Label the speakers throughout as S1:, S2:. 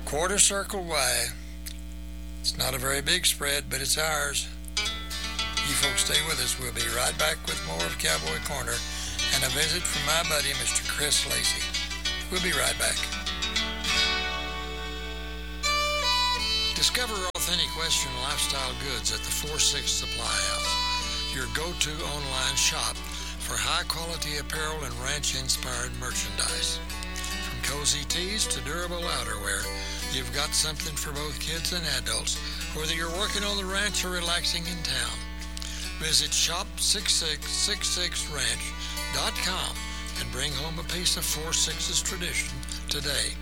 S1: Quarter Circle Y. It's not a very big spread, but it's ours. You folks stay with us. We'll be right back with more of Cowboy Corner and a visit from my buddy, Mr. Chris Lacey. We'll be right back. Discover authentic Western lifestyle goods at the 4-6 Supply House, your go-to online shop for high-quality apparel and ranch-inspired merchandise. From cozy tees to durable outerwear, you've got something for both kids and adults, whether you're working on the ranch or relaxing in town. Visit shop6666ranch.com and bring home a piece of 4-6's tradition today.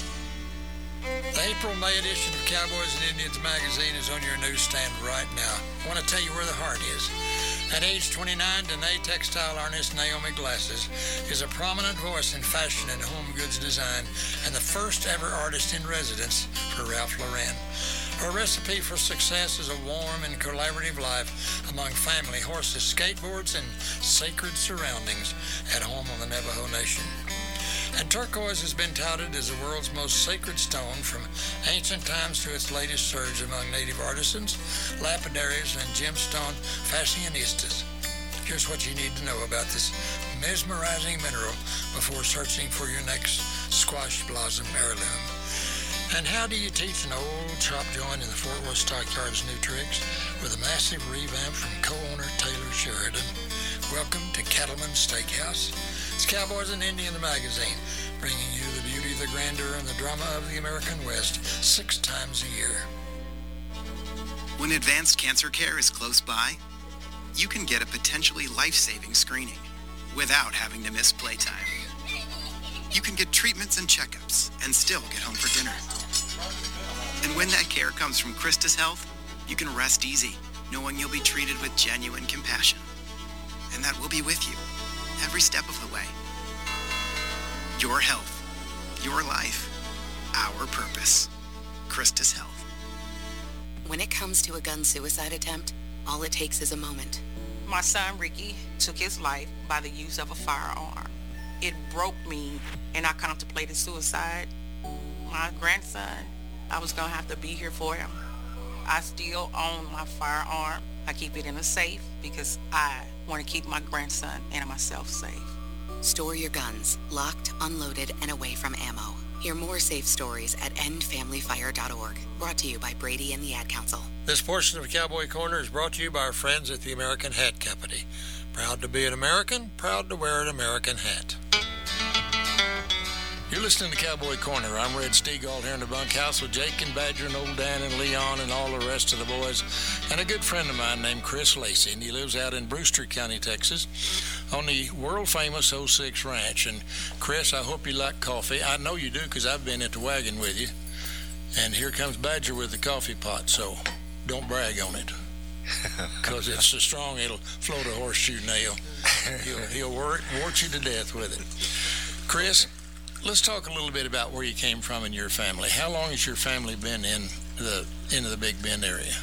S1: The April-May edition of Cowboys and Indians magazine is on your newsstand right now. I want to tell you where the heart is. At age 29, Danae textile artist Naomi Glasses is a prominent voice in fashion and home goods design and the first ever artist in residence for Ralph Lauren. Her recipe for success is a warm and collaborative life among family, horses, skateboards, and sacred surroundings at home on the Navajo Nation. And turquoise has been touted as the world's most sacred stone from ancient times to its latest surge among native artisans, lapidaries, and gemstone fashionistas. Here's what you need to know about this mesmerizing mineral before searching for your next squash blossom heirloom. And how do you teach an old chop joint in the Fort Worth Stockyards new tricks with a massive revamp from co-owner Taylor Sheridan? Welcome to Cattleman's Steakhouse. It's Cowboys and Indians magazine, bringing you the beauty, the grandeur, and the drama of the American West 6 times a year.
S2: When advanced cancer care is close by, you can get a potentially life-saving screening without having to miss playtime. You can get treatments and checkups and still get home for dinner. And when that care comes from Christus Health, you can rest easy, knowing you'll be treated with genuine compassion. And that we'll be with you every step of the way. Your health, your life, our purpose. Christus Health.
S3: When it comes to a gun suicide attempt, all it takes is a moment.
S4: My son Ricky took his life by the use of a firearm. It broke me, and I contemplated suicide. My grandson, I was going to have to be here for him. I still own my firearm. I keep it in a safe because I want to keep my grandson and myself safe.
S3: Store your guns, locked, unloaded, and away from ammo. Hear more safe stories at endfamilyfire.org. Brought to you by Brady and the Ad Council.
S1: This portion of Cowboy Corner is brought to you by our friends at the American Hat Company. Proud to be an American, proud to wear an American hat. You're listening to Cowboy Corner. I'm Red Steagall here in the bunkhouse with Jake and Badger and old Dan and Leon and all the rest of the boys, and a good friend of mine named Chris Lacey, and he lives out in Brewster County, Texas, on the world-famous 06 Ranch. And Chris, I hope you like coffee. I know you do because I've been at the wagon with you. And here comes Badger with the coffee pot, so don't brag on it. Because it's so strong it'll float a horseshoe nail. He'll wart you to death with it. Chris, let's talk a little bit about where you came from in your family. How long has your family been into the Big Bend area?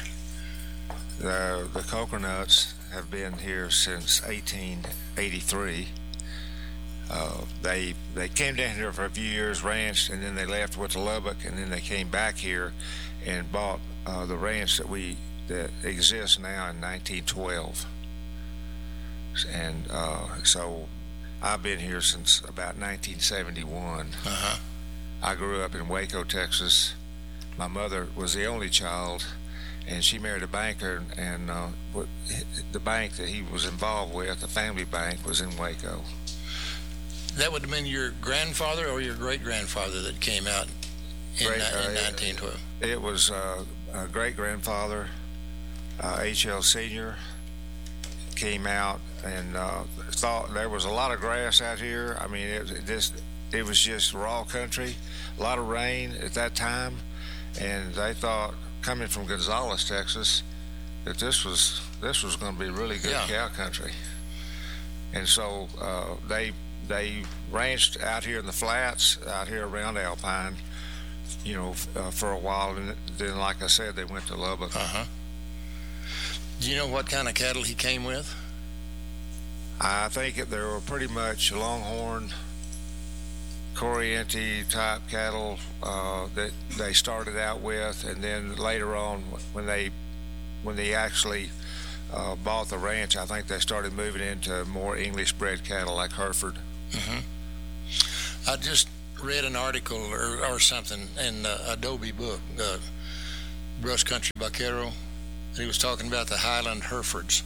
S5: The Coconuts have been here since 1883. They came down here for a few years, ranched, and then they left with Lubbock, and then they came back here and bought the ranch that exists now in 1912. And so I've been here since about 1971.
S1: Uh-huh.
S5: I grew up in Waco, Texas. My mother was the only child, and she married a banker, and the bank that he was involved with, the family bank, was in Waco.
S1: That would have been your grandfather or your great-grandfather that came out in 1912?
S5: It was a great-grandfather, H.L. Sr., came out and thought there was a lot of grass out here. I mean, it was just raw country, a lot of rain at that time, and they thought, coming from Gonzales, Texas, that this was going to be really good cow country. And so they ranched out here in the flats, out here around Alpine, for a while, and then, like I said, they went to Lubbock.
S1: Uh-huh. Do you know what kind of cattle he came with?
S5: I think they were pretty much Longhorn, Corriente type cattle that they started out with, and then later on when they actually bought the ranch, I think they started moving into more English bred cattle like Hereford.
S1: I just read an article or something in Adobe book, Brush Country Vaquero. He was talking about the Highland Herefords.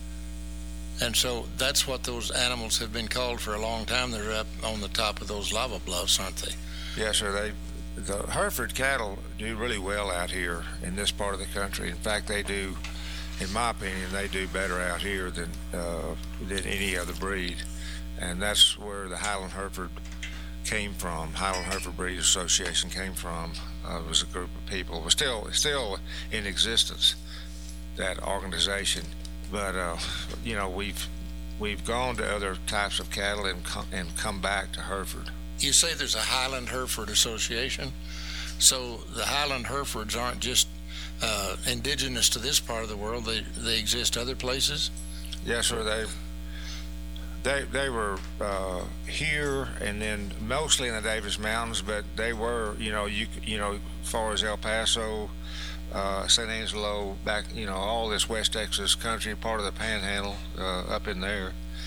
S1: And so that's what those animals have been called for a long time. They're up on the top of those lava bluffs, aren't they?
S5: Yes, sir. The Hereford cattle do really well out here in this part of the country. In fact, they do, in my opinion, they do better out here than any other breed. And that's where the Highland Hereford came from. Highland Hereford Breed Association came from. It was a group of people. It was still in existence, that organization. But we've gone to other types of cattle and come back to Hereford.
S1: You say there's a Highland Hereford Association, so the Highland Herefords aren't just indigenous to this part of the world. They exist other places.
S5: Yes, sir. They were here and then mostly in the Davis Mountains, but they were as far as El Paso, San Angelo, back, all this West Texas country, part of the Panhandle, up in there.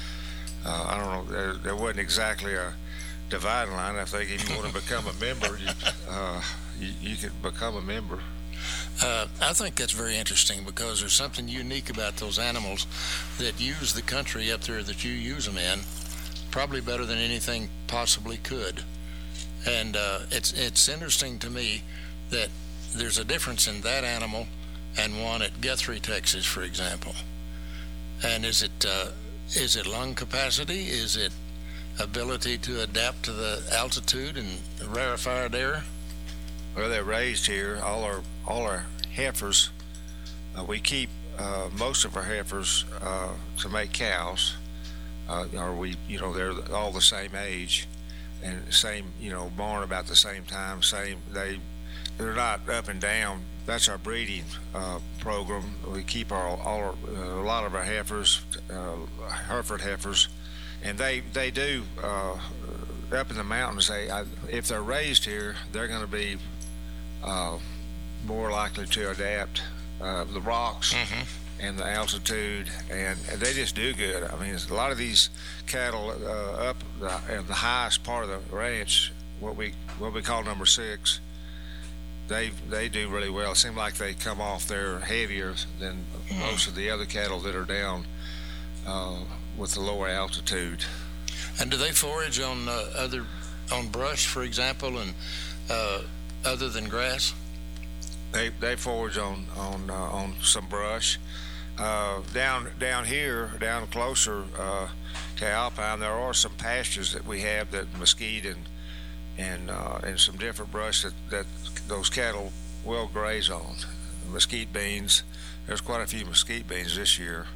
S5: I don't know, there wasn't exactly a dividing line. I think if you want to become a member, you could become a member.
S1: I think that's very interesting because there's something unique about those animals that use the country up there that you use them in, probably better than anything possibly could. And it's interesting to me that there's a difference in that animal and one at Guthrie, Texas, for example. And is it lung capacity? Is it ability to adapt to the altitude and rarefied air?
S5: Well, they're raised here. All our heifers, we keep most of our heifers to make cows. They're all the same age and same, born about the same time. They're not up and down. That's our breeding program. We keep a lot of our heifers, Hereford heifers, and they do up in the mountains. If they're raised here, they're going to be more likely to adapt the rocks and the altitude, and they just do good. I mean, a lot of these cattle up in the highest part of the ranch, what we call number 6. They do really well. It seems like they come off there heavier than most of the other cattle that are down with the lower altitude.
S1: And do they forage on on brush, for example, and other than grass?
S5: They forage on some brush. Down here, down closer to Alpine, there are some pastures that we have, that mesquite and some different brush that those cattle will graze on. Mesquite beans. There's quite a few mesquite beans this year,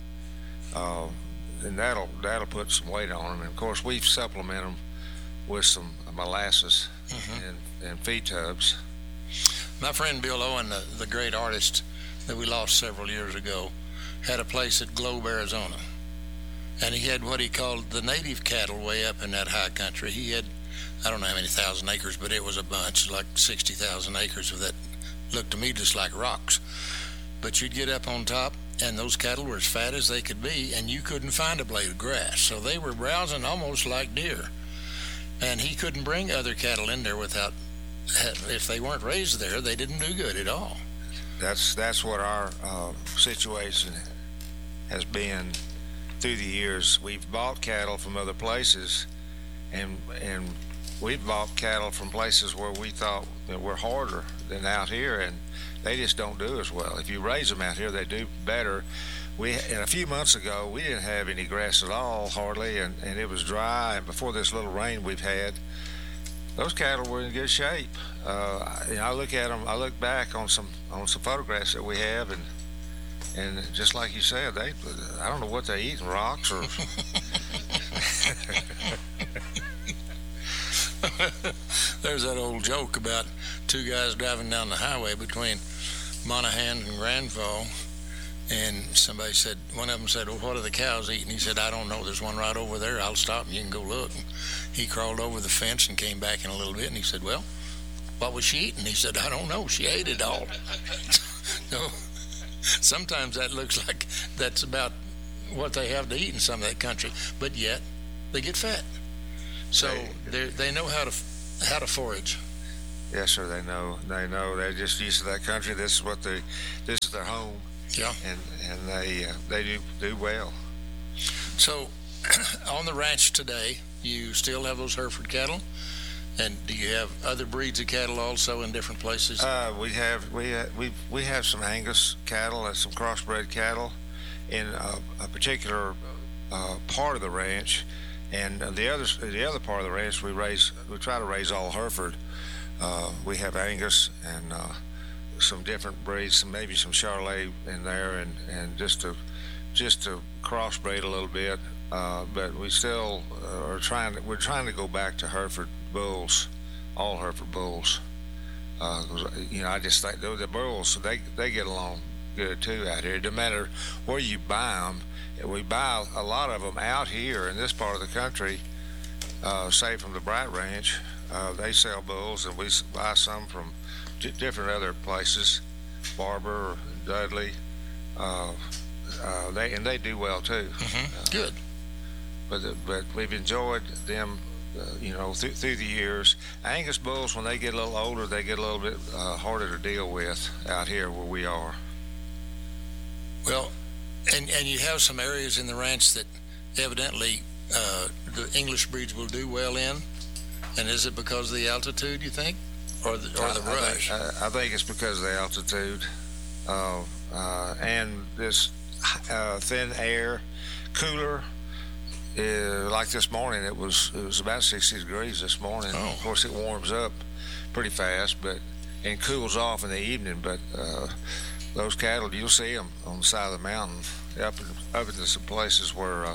S5: and that'll put some weight on them. And of course, we supplement them with some molasses and feed tubs.
S1: My friend Bill Owen, the great artist that we lost several years ago, had a place at Globe, Arizona, and he had what he called the native cattle way up in that high country. He had, I don't know how many thousand acres, but it was a bunch, like 60,000 acres of that. Looked to me just like rocks. But you'd get up on top, and those cattle were as fat as they could be, and you couldn't find a blade of grass. So they were browsing almost like deer. And he couldn't bring other cattle in there without, if they weren't raised there, they didn't do good at all.
S5: That's what our situation has been through the years. We've bought cattle from other places, and we've bought cattle from places where we thought that were harder than out here, and they just don't do as well. If you raise them out here, they do better. And a few months ago, we didn't have any grass at all, hardly, and it was dry. And before this little rain we've had, those cattle were in good shape. I look at them. I look back on some photographs that we have, and just like you said, I don't know what they eat, rocks or.
S1: There's that old joke about two guys driving down the highway between Monaghan and Grand Fall, And somebody said, one of them said, well, what are the cows eating? He said, I don't know. There's one right over there. I'll stop and you can go look. And he crawled over the fence and came back in a little bit, and he said, well, what was she eating? He said, I don't know. She ate it all. So sometimes that looks like that's about what they have to eat in some of that country, but yet they get fat. So they know how to forage.
S5: Yes, sir. They know. They're just used to that country. This is their home.
S1: Yeah.
S5: And they do well.
S1: So on the ranch today, you still have those Hereford cattle, and do you have other breeds of cattle also in different places?
S5: We have some Angus cattle and some crossbred cattle in a particular part of the ranch, and the other part of the ranch we try to raise all Hereford. We have Angus and some different breeds, maybe some Charolais in there, and just to crossbreed a little bit. But we still we're trying to go back to Hereford bulls, all Hereford bulls. I just think the bulls, they get along good too out here. It doesn't matter where you buy them. We buy a lot of them out here in this part of the country, say from the Bright Ranch. They sell bulls, and we buy some from different other places, Barber, Dudley. They do well too.
S1: Mm-hmm. Good.
S5: But we've enjoyed them, through the years. Angus bulls, when they get a little older, they get a little bit harder to deal with out here where we are.
S1: Well, and you have some areas in the ranch that evidently the English breeds will do well in. And is it because of the altitude, you think, or the brush?
S5: I think it's because of the altitude and this thin air, cooler. Like this morning, it was about 60 degrees this morning.
S1: Oh.
S5: Of course, it warms up pretty fast, and cools off in the evening. But those cattle, you'll see them on the side of the mountain, up into some places where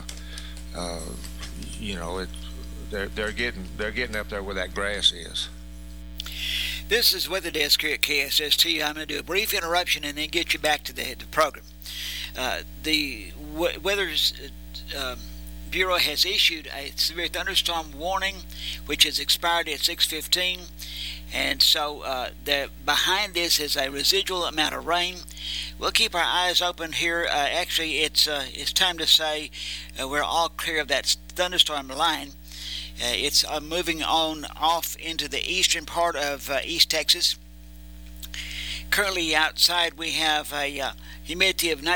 S5: they're getting up there where that grass is.
S6: This is Weather Desk here at KSST. I'm going to do a brief interruption and then get you back to the program. The Weather Bureau has issued a severe thunderstorm warning, which has expired at 6:15, and so behind this is a residual amount of rain. We'll keep our eyes open here. Actually, it's time to say we're all clear of that thunderstorm line. It's moving on off into the eastern part of East Texas. Currently outside we have a humidity of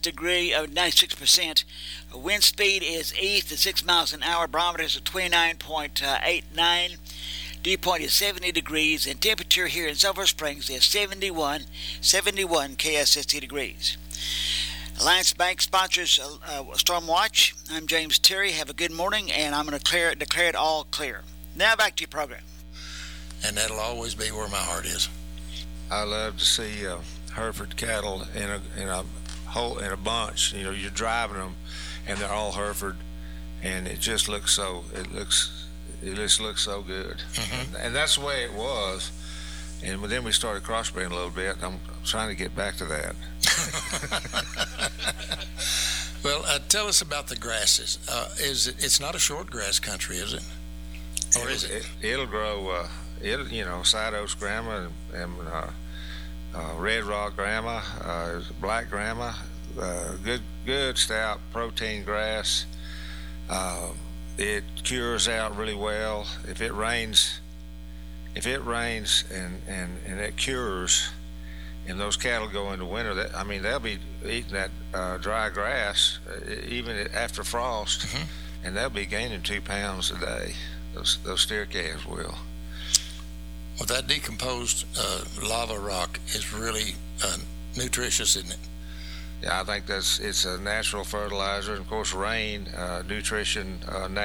S6: 96%. Wind speed is east at 6 miles an hour. Barometer is at 29.89. Dew point is 70 degrees, and temperature here in Silver Springs is 71 KSST degrees. Alliance Bank sponsors Storm Watch. I'm James Terry. Have a good morning, and I'm going to declare it all clear. Now back to your program.
S1: And that'll always be where my heart is.
S5: I love to see Hereford cattle in a bunch. You're driving them, and they're all Hereford, and it just looks so good. Mm-hmm. And that's the way it was. And then we started crossbreeding a little bit. And I'm trying to get back to that.
S1: Well, tell us about the grasses. It's not a short grass country, is it? Or is it?
S5: It'll grow. Side oats grama and red rock grama, black grama, good stout protein grass. It cures out really well. If it rains and it cures, and those cattle go into winter, they'll be eating that dry grass even after frost, mm-hmm. and they'll be gaining 2 pounds a day. Those steer calves will.
S1: Well, that decomposed lava rock is really nutritious, isn't it?
S5: Yeah, I think it's a natural fertilizer, and of course, rain, nutrition,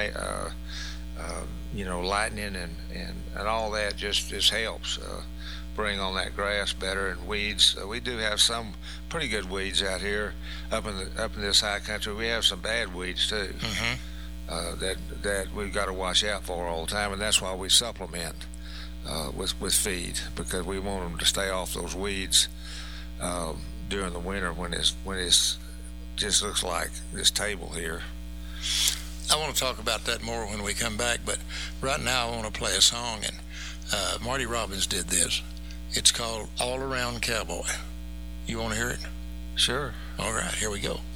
S5: lightning, and all that just helps bring on that grass better. And weeds, we do have some pretty good weeds out here up in this high country. We have some bad weeds too, mm-hmm. That we've got to watch out for all the time, and that's why we supplement with feed, because we want them to stay off those weeds during the winter when it's just looks like this table here.
S1: I want to talk about that more when we come back, but right now I want to play a song, and Marty Robbins did this. It's called All Around Cowboy. You want to hear it?
S5: Sure.
S1: All right, here we go.